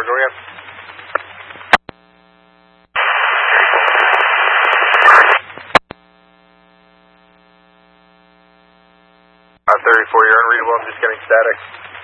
go again. 34, you're unreadable, I'm just getting static.